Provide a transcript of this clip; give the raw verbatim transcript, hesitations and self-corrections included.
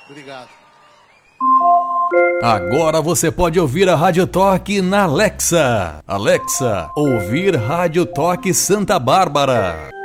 Obrigado. Agora você pode ouvir a Rádio Toque na Alexa. Alexa, ouvir Rádio Toque Santa Bárbara.